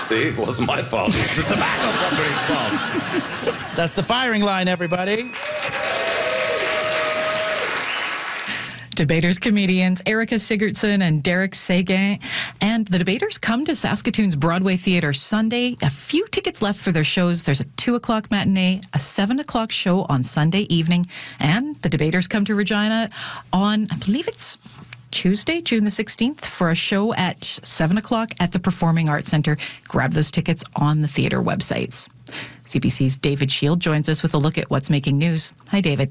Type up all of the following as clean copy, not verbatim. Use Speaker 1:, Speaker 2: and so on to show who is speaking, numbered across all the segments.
Speaker 1: See, it wasn't my fault. It's the tobacco company's fault.
Speaker 2: That's the firing line, everybody.
Speaker 3: Debaters comedians Erica Sigurdsson and Derek Seguin and the Debaters come to Saskatoon's Broadway Theatre Sunday. A few tickets left for their shows. There's a 2 o'clock matinee, a 7 o'clock show on Sunday evening, and the Debaters come to Regina on, I believe it's Tuesday, June the 16th, for a show at 7 o'clock at the Performing Arts Centre. Grab those tickets on the theatre websites. CBC's David Shield joins us with a look at what's making news. Hi, David.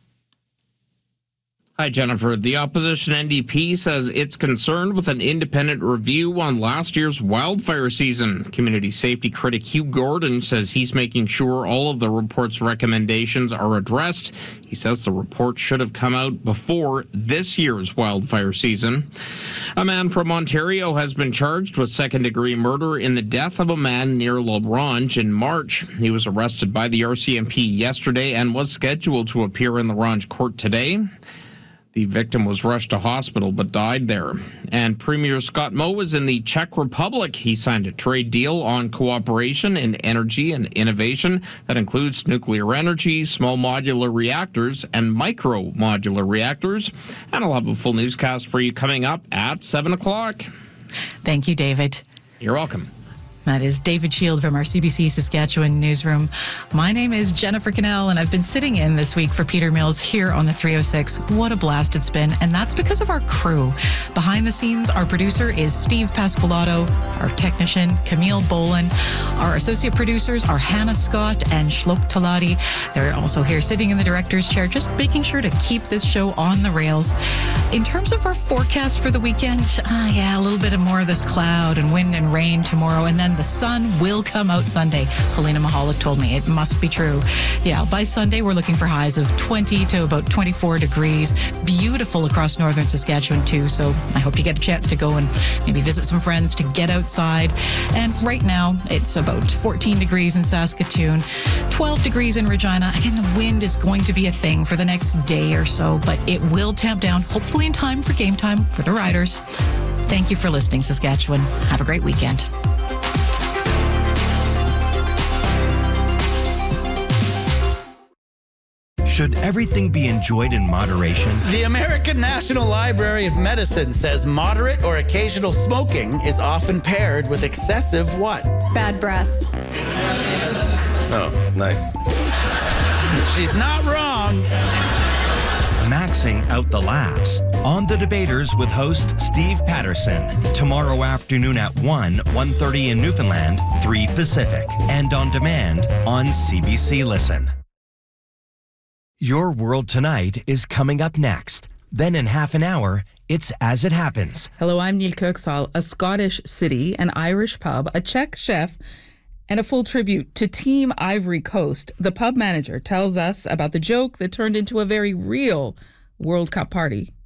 Speaker 4: Hi, Jennifer. The opposition NDP says it's concerned with an independent review on last year's wildfire season. Community safety critic Hugh Gordon says he's making sure all of the report's recommendations are addressed. He says the report should have come out before this year's wildfire season. A man from Ontario has been charged with second-degree murder in the death of a man near La Ronge in March. He was arrested by the RCMP yesterday and was scheduled to appear in the Ronge court today. The victim was rushed to hospital but died there. And Premier Scott Moe is in the Czech Republic. He signed a trade deal on cooperation in energy and innovation that includes nuclear energy, small modular reactors, and micro modular reactors. And I'll have a full newscast for you coming up at 7 o'clock.
Speaker 3: Thank you, David.
Speaker 4: You're welcome.
Speaker 3: That is David Shield from our CBC Saskatchewan newsroom. My name is Jennifer Cannell, and I've been sitting in this week for Peter Mills here on the 306. What a blast it's been, and that's because of our crew. Behind the scenes, our producer is Steve Pasqualato, our technician, Camille Boland. Our associate producers are Hannah Scott and Shlok Talati. They're also here sitting in the director's chair, just making sure to keep this show on the rails. In terms of our forecast for the weekend, a little bit of more of this cloud and wind and rain tomorrow, and then the sun will come out Sunday. Helena Mahalik told me it must be true. Yeah, by Sunday, we're looking for highs of 20 to about 24 degrees. Beautiful across northern Saskatchewan, too. So I hope you get a chance to go and maybe visit some friends to get outside. And right now, it's about 14 degrees in Saskatoon, 12 degrees in Regina. Again, the wind is going to be a thing for the next day or so, but it will tamp down, hopefully in time for game time for the Riders. Thank you for listening, Saskatchewan. Have a great weekend.
Speaker 5: Should everything be enjoyed in moderation?
Speaker 2: The American National Library of Medicine says moderate or occasional smoking is often paired with excessive what?
Speaker 6: Bad breath.
Speaker 1: Oh, nice.
Speaker 2: She's not wrong.
Speaker 5: Maxing out the laughs on The Debaters with host Steve Patterson. Tomorrow afternoon at 1:30 in Newfoundland, 3 Pacific. And on demand on CBC Listen. Your World Tonight is coming up next. Then in half an hour, it's As It Happens.
Speaker 7: Hello, I'm Neil Kirksall. A Scottish city, an Irish pub, a Czech chef, and a full tribute to Team Ivory Coast. The pub manager tells us about the joke that turned into a very real World Cup party.